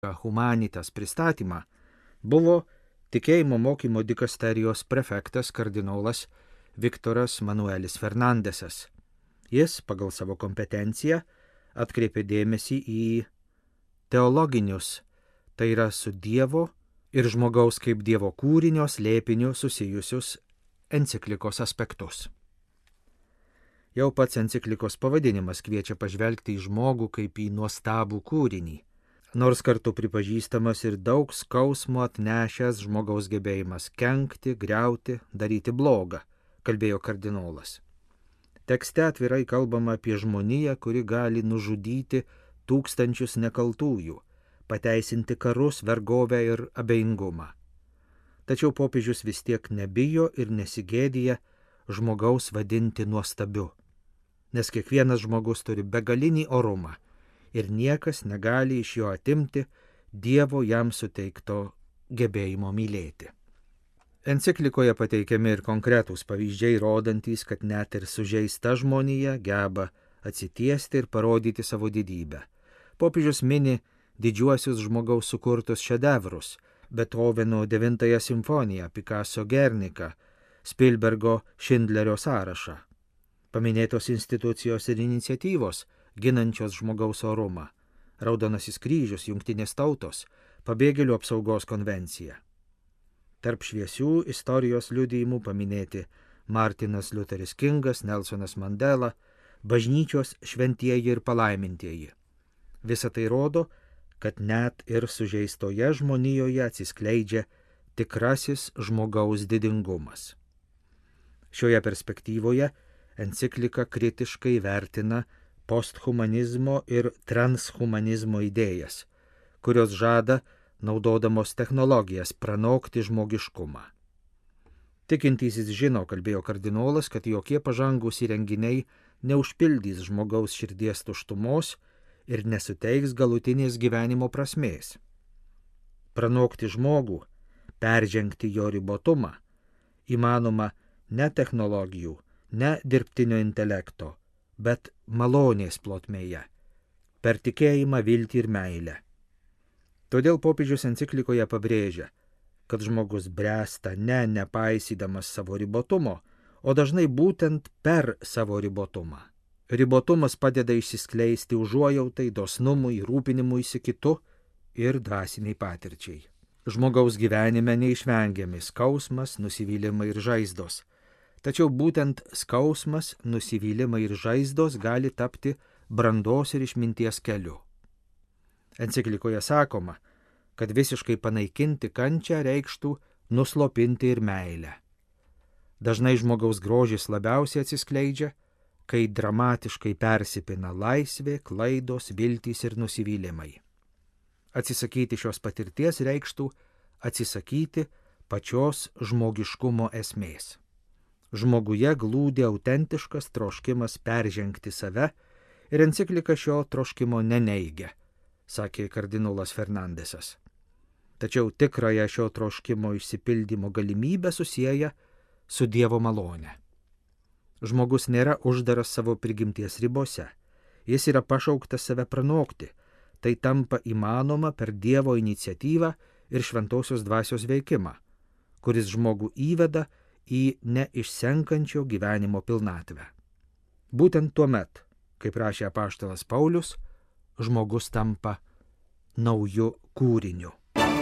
Humanitas pristatymą buvo tikėjimo mokymo dikasterijos prefektas kardinolas Viktoras Manuelis Fernandesas. Jis pagal savo kompetenciją atkreipė dėmesį į teologinius, tai yra su Dievo ir žmogaus kaip Dievo kūrinio slėpiniu susijusius enciklikos aspektus. Jau pats enciklikos pavadinimas kviečia pažvelgti į žmogų kaip į nuostabų kūrinį, nors kartu pripažįstamas ir daug skausmo atnešęs žmogaus gebėjimas kenkti, griauti, daryti blogą, kalbėjo kardinolas. Tekste atvirai kalbama apie žmoniją, kuri gali nužudyti tūkstančius nekaltųjų, pateisinti karus, vergovę ir abejingumą. Tačiau popiežius vis tiek nebijo ir nesigėdija žmogaus vadinti nuostabiu, nes kiekvienas žmogus turi begalinį orumą ir niekas negali iš jo atimti Dievo jam suteikto gebėjimo mylėti. Enciklikoje pateikiami ir konkretūs pavyzdžiai, rodantys, kad net ir sužeista žmonija geba atsitiesti ir parodyti savo didybę. Popiežius mini didžiuosius žmogaus sukurtus šedevrus: Beethoveno 9 simfoniją, Picasso Gerniką, Spielbergo Šindlerio sąrašą. Paminėtos institucijos ir iniciatyvos ginančios žmogaus orumą: Raudonasis kryžius, Jungtinės tautos, Pabėgėlių apsaugos konvencija. Tarp šviesių istorijos liudijimų paminėti Martinas Liuteris Kingas, Nelsonas Mandela, bažnyčios šventieji ir palaimintieji. Visa tai rodo, kad net ir sužeistoje žmonijoje atsiskleidžia tikrasis žmogaus didingumas. Šioje perspektyvoje enciklika kritiškai vertina posthumanizmo ir transhumanizmo idėjas, kurios žada, naudodamos technologijas, pranokti žmogiškumą. Tikintysis žino, kalbėjo kardinolas, kad jokie pažangūs įrenginiai neužpildys žmogaus širdies tuštumos ir nesuteiks galutinės gyvenimo prasmės. Pranokti žmogų, peržengti jo ribotumą, įmanoma ne technologijų, ne dirbtinio intelekto, bet malonės plotmėje, per tikėjimą, viltį ir meilę. Todėl popiežius enciklikoje pabrėžia, kad žmogus bręsta ne nepaisydamas savo ribotumo, o dažnai būtent per savo ribotumą. Ribotumas padeda išsiskleisti užuojautai, dosnumui, rūpinimuisi kitu ir dvasiniai patirčiai. Žmogaus gyvenime neišvengiami skausmas, nusivylimai ir žaizdos. Tačiau būtent skausmas, nusivylimai ir žaizdos gali tapti brandos ir išminties keliu. Enciklikoje sakoma, kad visiškai panaikinti kančią reikštų nuslopinti ir meilę. Dažnai žmogaus grožis labiausiai atsiskleidžia, kai dramatiškai persipina laisvė, klaidos, viltys ir nusivylimai. Atsisakyti šios patirties reikštų atsisakyti pačios žmogiškumo esmės. Žmoguje glūdi autentiškas troškimas peržengti save ir enciklika šio troškimo neneigia, sakė kardinolas Fernandesas. Tačiau tikrąją šio troškimo išsipildymo galimybę susieja su Dievo malone. Žmogus nėra uždaras savo prigimties ribose, jis yra pašauktas save pranokti, tai tampa įmanoma per Dievo iniciatyvą ir šventosios dvasios veikimą, kuris žmogų įveda į neišsenkančio gyvenimo pilnatvę. Būtent tuomet, kaip rašė apaštalas Paulius, žmogus tampa nauju kūriniu.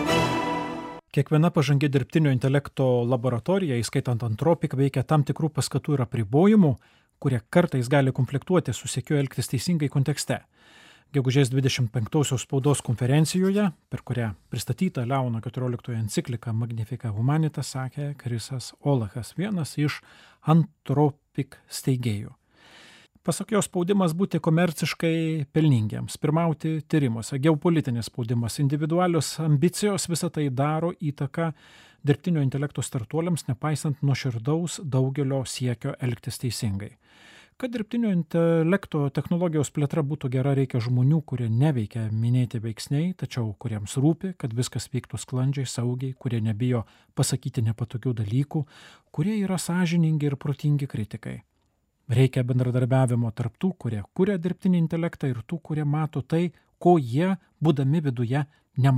Kiekviena pažangi dirbtinio intelekto laboratorija, įskaitant Anthropic, veikia tam tikrų paskatų ir apribojimų, kurie kartais gali konfliktuoti su siekiu elgtis teisingai kontekste. Gegužės 25-osios spaudos konferencijoje, per kurią pristatyta Leono XIV enciklika Magnificat Humanitas, sakė Chrisas Olachas, vienas iš Anthropic steigėjų. Pasak jo, spaudimas būti komerciškai pelningiems, pirmauti tyrimuose, geopolitinis spaudimas, individualios ambicijos, visą tai daro įtaką dirbtinio intelekto startuoliams, nepaisant nuoširdaus daugelio siekio elgtis teisingai. Kad dirbtinio intelekto technologijos plėtra būtų gera, reikia žmonių, kurie neveikia minėti veiksniai, tačiau kuriems rūpi, kad viskas vyktų sklandžiai, saugiai, kurie nebijo pasakyti nepatogių dalykų, kurie yra sąžiningi ir protingi kritikai. Reikia bendradarbiavimo tarp tų, kurie kuria dirbtinį intelektą, ir tų, kurie mato tai, ko jie, būdami viduje,